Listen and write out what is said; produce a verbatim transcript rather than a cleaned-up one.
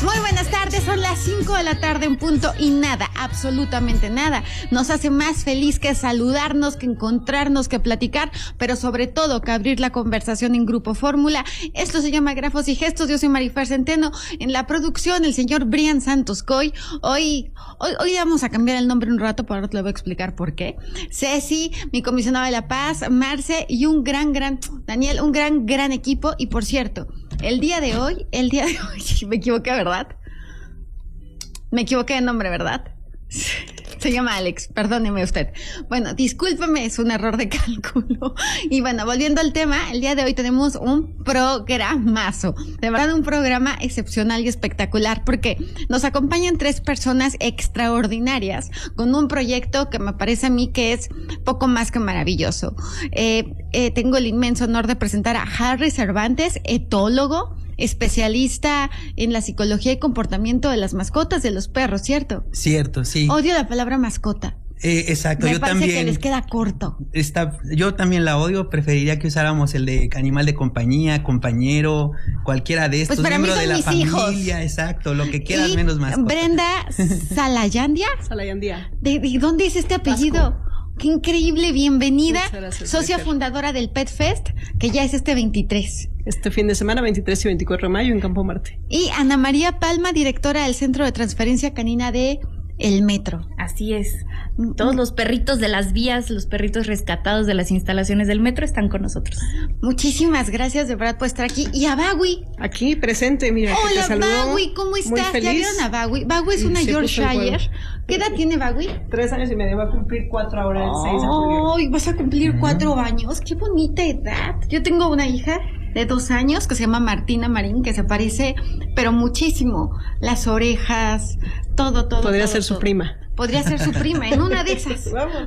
Muy buenas tardes, son las cinco de la tarde en punto y nada, absolutamente nada nos hace más feliz que saludarnos, que encontrarnos, que platicar, pero sobre todo que abrir la conversación en Grupo Fórmula. Esto se llama Grafos y Gestos. Yo soy Marifer Centeno, en la producción el señor Brian Santos Coy. Hoy, hoy, hoy vamos a cambiar el nombre un rato, por ahora te lo voy a explicar por qué. Ceci, mi comisionado de la paz, Marce y un gran, gran, Daniel, un gran, gran equipo. Y por cierto, el día de hoy, el día de hoy, me equivoqué, ¿verdad? Me equivoqué de nombre, ¿verdad? Se llama Alex, perdóneme usted. Bueno, discúlpeme, es un error de cálculo. Y bueno, volviendo al tema, el día de hoy tenemos un programazo. De verdad, un programa excepcional y espectacular, porque nos acompañan tres personas extraordinarias con un proyecto que me parece a mí que es poco más que maravilloso. Eh, eh, tengo el inmenso honor de presentar a Harry Cervantes, etólogo, especialista en la psicología y comportamiento de las mascotas, de los perros, ¿cierto? Cierto, sí. Odio la palabra mascota. Eh, exacto, Me yo parece también. que les queda corto. Está, yo también la odio, preferiría que usáramos el de animal de compañía, compañero, cualquiera de estos, Pues para miembro mí son de la mis familia, hijos. Exacto, lo que quieras Y menos mascota. Brenda Salayandia. Salayandia. ¿De, de dónde es este apellido? Vasco. Qué increíble, bienvenida, Muchas gracias, socia Marifer. fundadora del Pet Fest, que ya es este veintitrés. Este fin de semana, veintitrés y veinticuatro de mayo, en Campo Marte. Y Ana María Palma, directora del Centro de Transferencia Canina de El Metro. Así es. Todos los perritos de las vías, los perritos rescatados de las instalaciones del metro están con nosotros. Muchísimas gracias de verdad por estar aquí. Y a Bagui. Aquí, presente, mira, que te Hola saludó. Bagui, ¿cómo Muy estás? ¿Ya feliz. vieron a Bagui? Bagui es una Se puso el Yorkshire. huevo. ¿Qué edad tiene Bagui? Tres años y medio, va a cumplir cuatro ahora el seis de julio. Ay, vas a cumplir cuatro años. Qué bonita edad. Yo tengo una hija de dos años que se llama Martina Marín, que se parece, pero muchísimo. Las orejas, todo, todo. Podría todo, ser su todo. prima. Podría ser su prima en una de esas. Vamos.